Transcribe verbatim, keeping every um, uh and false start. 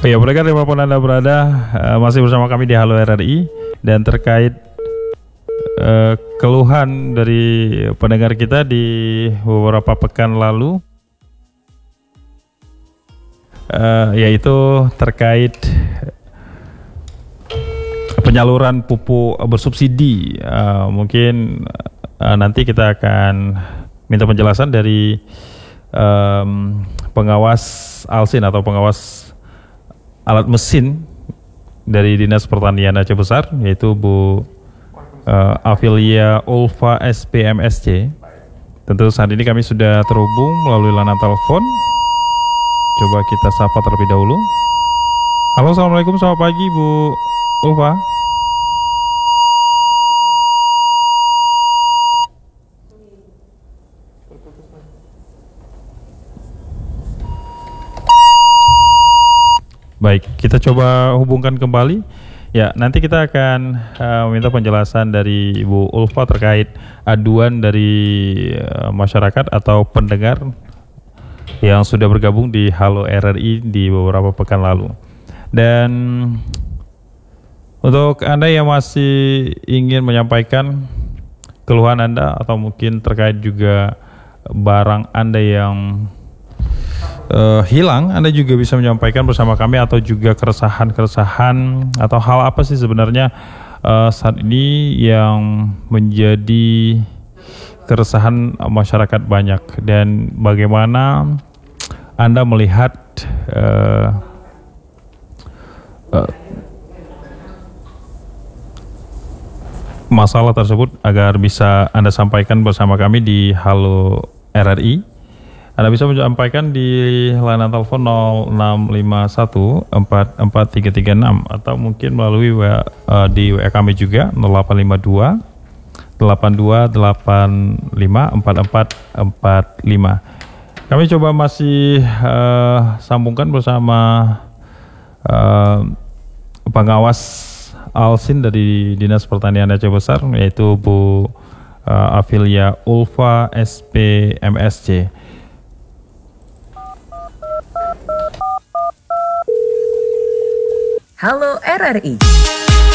Oh ya, pendengar dimanapun Anda berada, uh, masih bersama kami di Halo R R I. Dan terkait uh, keluhan dari pendengar kita di beberapa pekan lalu, uh, yaitu terkait penyaluran pupuk bersubsidi. Uh, mungkin uh, nanti kita akan minta penjelasan dari um, pengawas Alsin atau pengawas alat mesin dari Dinas Pertanian Aceh Besar, yaitu Bu uh, Afilia Ulfa S P M S C. Tentu saat ini kami sudah terhubung melalui layanan telepon. Coba kita sapa terlebih dahulu. Halo, assalamualaikum, selamat pagi Bu Ulfa. Baik, kita coba hubungkan kembali. Ya, nanti kita akan uh, minta penjelasan dari Ibu Ulfa terkait aduan dari uh, masyarakat atau pendengar yang sudah bergabung di Halo R R I di beberapa pekan lalu. Dan untuk Anda yang masih ingin menyampaikan keluhan Anda atau mungkin terkait juga barang Anda yang Uh, hilang, Anda juga bisa menyampaikan bersama kami, atau juga keresahan-keresahan atau hal apa sih sebenarnya uh, saat ini yang menjadi keresahan masyarakat banyak, dan bagaimana Anda melihat uh, uh, masalah tersebut agar bisa Anda sampaikan bersama kami di Halo R R I. Anda bisa menyampaikan di layanan telepon nol enam lima satu empat empat tiga tiga enam, atau mungkin melalui W A, uh, di W A kami juga nol delapan lima dua delapan dua delapan lima empat empat empat lima. Kami coba masih uh, sambungkan bersama uh, pengawas Alsin dari Dinas Pertanian Aceh Besar, yaitu Bu uh, Afilia Ulfa S P M S C. Halo R R I.